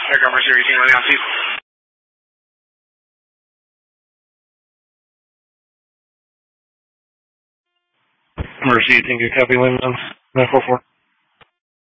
Aircraft Mercy 18 running on seat. Mercy, you think you copy Lehman 944?